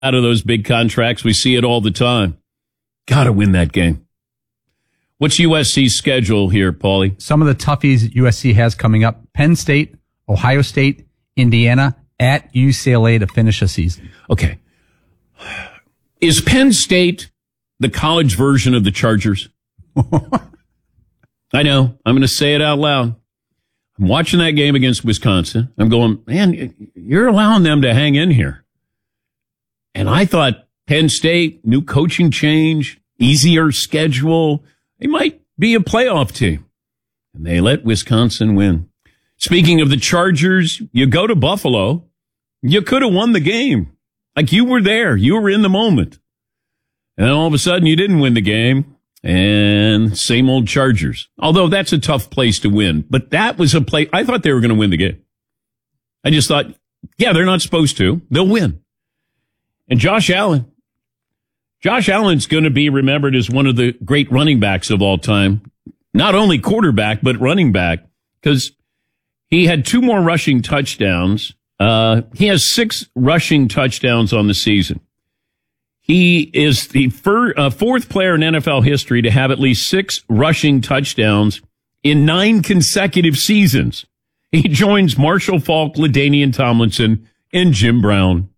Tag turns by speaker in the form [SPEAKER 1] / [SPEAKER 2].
[SPEAKER 1] out of those big contracts. We see it all the time. Got to win that game. What's USC's schedule here, Paulie?
[SPEAKER 2] Some of the toughies USC has coming up: Penn State, Ohio State, Indiana, at UCLA to finish a season.
[SPEAKER 1] Okay. Is Penn State the college version of the Chargers? I know. I'm going to say it out loud. I'm watching that game against Wisconsin. I'm going, man, you're allowing them to hang in here. And I thought Penn State, new coaching change, easier schedule. They might be a playoff team. And they let Wisconsin win. Speaking of the Chargers, you go to Buffalo. You could have won the game. Like, you were there. You were in the moment. And then all of a sudden you didn't win the game. And same old Chargers. Although that's a tough place to win. But that was a play. I thought they were going to win the game. I just thought, yeah, they're not supposed to. They'll win. And Josh Allen's going to be remembered as one of the great running backs of all time. Not only quarterback, but running back. Because he had 2 more rushing touchdowns. He has 6 rushing touchdowns on the season. He is the fourth player in NFL history to have at least 6 rushing touchdowns in 9 consecutive seasons. He joins Marshall Faulk, LaDainian Tomlinson, and Jim Brown.